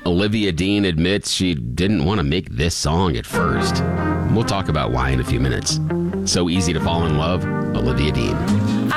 Olivia Dean admits she didn't want to make this song at first. We'll talk about why in a few minutes. So Easy to Fall in Love, Olivia Dean.